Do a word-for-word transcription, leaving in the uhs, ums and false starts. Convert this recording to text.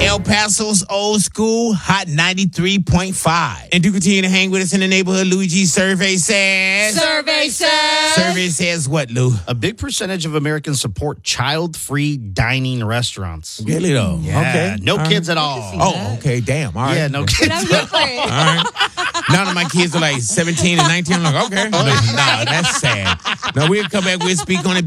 El Paso's old school, Hot ninety-three point five. And do continue to hang with us in the neighborhood. Louis G survey says. Survey says. Survey says what, Lou? A big percentage of Americans support child-free dining restaurants. Really, though? Yeah, Okay. no All kids right. at all. Oh, okay. Damn. All right. Yeah, no kids. I'm here for it. All right. None of my kids are like seventeen and nineteen. I'm like, okay. I'm like, nah, that's sad. No, we'll come back. We'll speak on it.